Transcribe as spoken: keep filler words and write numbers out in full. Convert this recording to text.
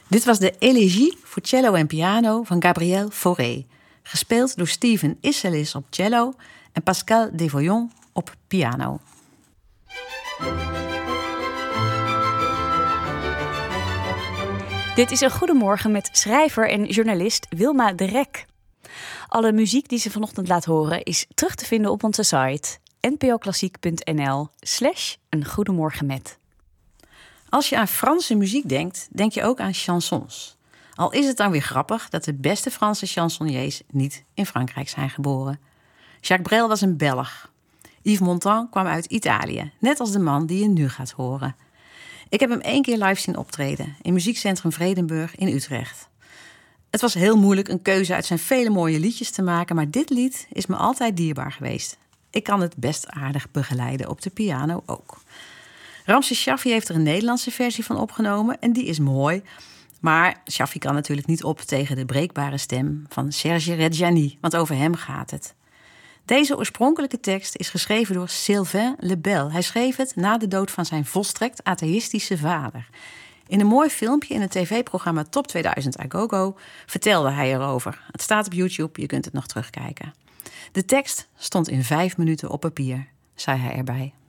Dit was de Elegie voor cello en piano van Gabriel Fauré. Gespeeld door Steven Isserlis op cello en Pascal Desvoyons op piano. Dit is een Goedemorgen met schrijver en journalist Wilma de Rek. Alle muziek die ze vanochtend laat horen is terug te vinden op onze site npoklassiek.nl slash een goedemorgen met. Als je aan Franse muziek denkt, denk je ook aan chansons. Al is het dan weer grappig dat de beste Franse chansonniers niet in Frankrijk zijn geboren. Jacques Brel was een Belg. Yves Montand kwam uit Italië, net als de man die je nu gaat horen. Ik heb hem één keer live zien optreden in Muziekcentrum Vredenburg in Utrecht. Het was heel moeilijk een keuze uit zijn vele mooie liedjes te maken, maar dit lied is me altijd dierbaar geweest. Ik kan het best aardig begeleiden op de piano ook. Ramses Shaffi heeft er een Nederlandse versie van opgenomen en die is mooi. Maar Shaffi kan natuurlijk niet op tegen de breekbare stem van Serge Reggiani, want over hem gaat het. Deze oorspronkelijke tekst is geschreven door Sylvain Lebel. Hij schreef het na de dood van zijn volstrekt atheïstische vader. In een mooi filmpje in het tv-programma Top tweeduizend A Go Go vertelde hij erover. Het staat op YouTube, je kunt het nog terugkijken. De tekst stond in vijf minuten op papier, zei hij erbij.